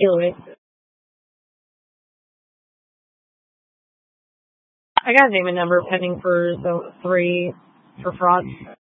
Either way. I got a name and number pending for the 3 for fraud.